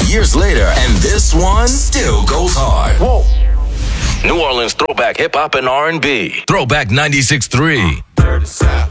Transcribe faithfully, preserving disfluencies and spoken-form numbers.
years later, and this one still goes hard. Whoa. New Orleans throwback hip hop and R and B. Throwback ninety-six point three. Dirty South.